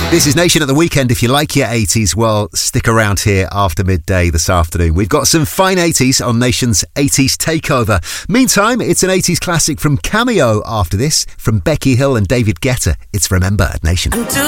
This is Nation at the Weekend. If you like your 80s, well, stick around here after midday this afternoon. We've got some fine 80s on Nation's 80s Takeover. Meantime, it's an 80s classic from Cameo after this, from Becky Hill and David Guetta. It's Remember at Nation.